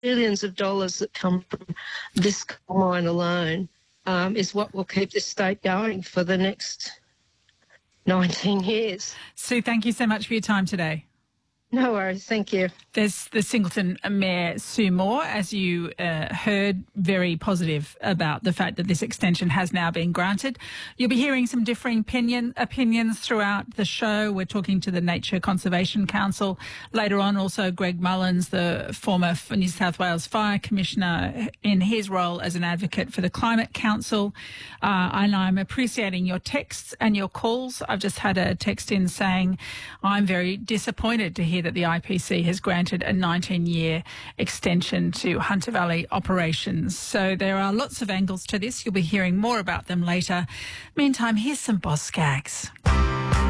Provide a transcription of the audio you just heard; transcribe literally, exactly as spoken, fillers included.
billions of dollars that come from this coal mine alone um, is what will keep this state going for the next nineteen years. Sue, thank you so much for your time today. No worries, thank you. There's the Singleton Mayor, Sue Moore, as you uh, heard, very positive about the fact that this extension has now been granted. You'll be hearing some differing opinion, opinions throughout the show. We're talking to the Nature Conservation Council. Later on, also Greg Mullins, the former New South Wales Fire Commissioner, in his role as an advocate for the Climate Council. Uh, and I'm appreciating your texts and your calls. I've just had a text in saying, I'm very disappointed to hear that the I P C has granted a nineteen-year extension to Hunter Valley operations. So there are lots of angles to this. You'll be hearing more about them later. Meantime, here's some Boz Scaggs.